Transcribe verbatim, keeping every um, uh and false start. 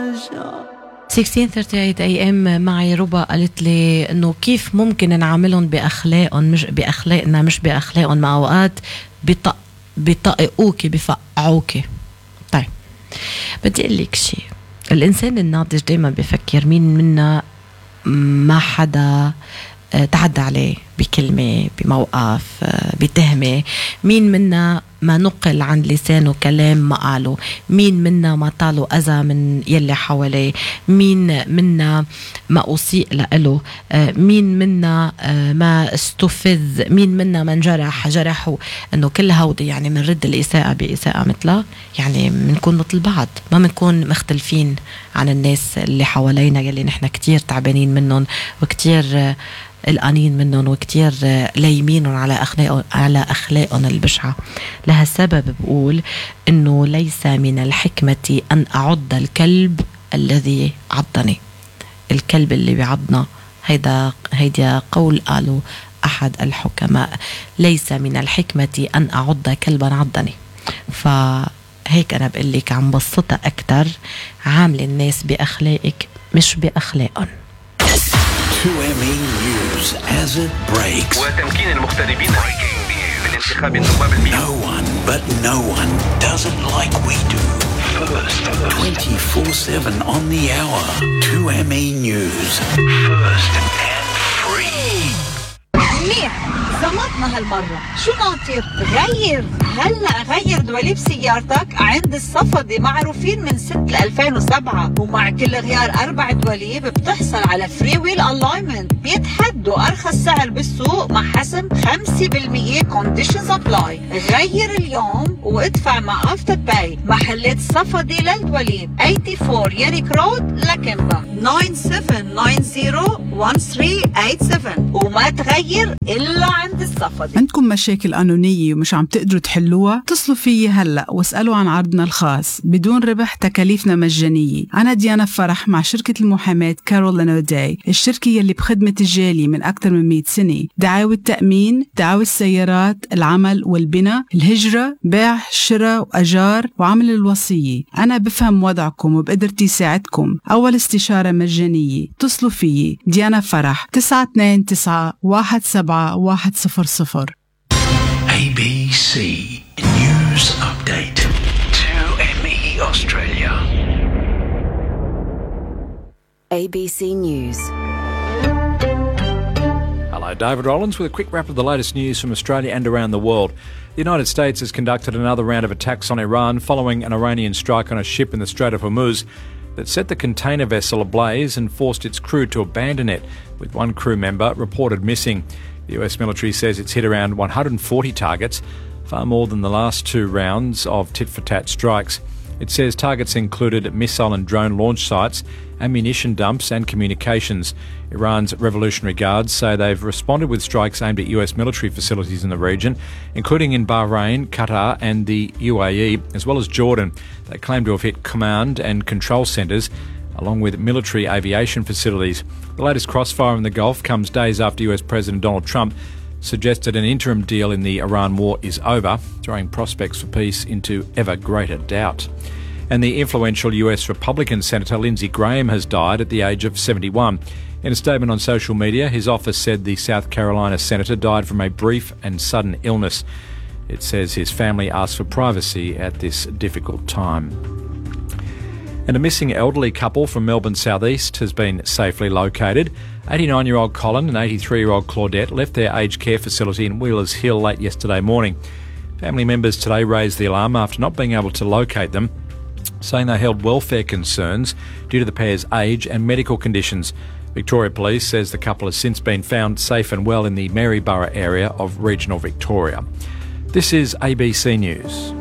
ستة عشر ثلاثين اي ام معي ربا قالت لي انه كيف ممكن نعاملهم باخلاقهم مش باخلاقنا مش باخلاقهم، مع اوقات بيطق بيطققوكي بفقعوكي. طيب بدي اقول لك شيء، الانسان الناضج دائما بفكر مين منا ما حدا تعدى عليه بكلمة بموقف بتهمة، مين منا ما نقل عن لسانه كلام ما قاله، مين منا ما طاله أذى من يلي حواليه، مين منا ما أسيء له، مين منا ما استفز، مين منا من جرح جرحه. إنه كل هودي يعني منرد الإساءة بإساءة مثلها، يعني منكون مثل بعض، ما منكون مختلفين عن الناس اللي حوالينا يلي نحن كتير تعبانين منهم وكتير القانين منهم وكتير لايمينهم على أخلاقهم على أخلاقهم البشعة. لهالسبب بقول إنه ليس من الحكمة أن أعض الكلب الذي عضني. الكلب اللي بيعضنا هيدا هيدا قول قالوا أحد الحكماء، ليس من الحكمة أن أعض كلبا عضني. فهيك أنا بقول لك عم بسطها أكتر، عامل الناس بأخلاقك مش بأخلاقهم. تو إم إي News as it breaks. وتمكين المغتربين بالانتخاب النواب المئوي. No one but no one does it like we do. First, twenty-four seven on the hour. تو إم إي News. First and free. منيح زمطنا هالمرة. شو ناطر؟ غير هلأ غير دواليب سيارتك عند الصفدي، معروفين من ستة لألفين وسبعة، ومع كل غيار أربع دواليب بتحصل على فري ويل ألاينمنت، بيتحدوا أرخص سعر بالسوق مع حسم خمسة بالمية كونديشنز أبلاي. غير اليوم وادفع مع أفتر باي. محلات الصفدي للدواليب أربعة وثمانين يانيك رود لكمبا تسعة سبعة تسعة صفر واحد ثلاثة ثمانية سبعة، وما تغير إلا عند الصفدي. عندكم مشاكل قانونية ومش عم تقدروا تحلوها؟ اتصلوا فيي هلأ واسألوا عن عرضنا الخاص بدون ربح، تكاليفنا مجانية. أنا ديانا فرح مع شركة المحاماة كارول أوداي، الشركة يلي بخدمة الجالي من أكثر من مئة سنة. دعاوى التأمين، دعاوى السيارات، العمل والبناء، الهجرة، بيع شراء وأجار، وعمل الوصية. أنا بفهم وضعكم وبقدرتي ساعدكم. أول استشارة مجانية. اتصلوا فيي ديانا فرح تسعة اثنين تسعة واحد سبعة واحد صفر صفر. A B C News Update. two M E Australia. A B C News. Hello, David Rollins with a quick wrap of the latest news from Australia and around the world. The United States has conducted another round of attacks on Iran following an Iranian strike on a ship in the Strait of Hormuz that set the container vessel ablaze and forced its crew to abandon it, with one crew member reported missing. The U S military says it's hit around one hundred forty targets, far more than the last two rounds of tit-for-tat strikes. It says targets included missile and drone launch sites, ammunition dumps and communications. Iran's Revolutionary Guards say they've responded with strikes aimed at U S military facilities in the region, including in Bahrain, Qatar and the U A E, as well as Jordan. They claim to have hit command and control centres, along with military aviation facilities. The latest crossfire in the Gulf comes days after U S President Donald Trump suggested an interim deal in the Iran war is over, throwing prospects for peace into ever greater doubt. And the influential U S Republican Senator Lindsey Graham has died at the age of seventy-one. In a statement on social media, his office said the South Carolina senator died from a brief and sudden illness. It says his family asked for privacy at this difficult time. And a missing elderly couple from Melbourne South East has been safely located. eighty-nine-year-old Colin and eighty-three-year-old Claudette left their aged care facility in Wheelers Hill late yesterday morning. Family members today raised the alarm after not being able to locate them, saying they held welfare concerns due to the pair's age and medical conditions. Victoria Police says the couple has since been found safe and well in the Maryborough area of regional Victoria. This is A B C News.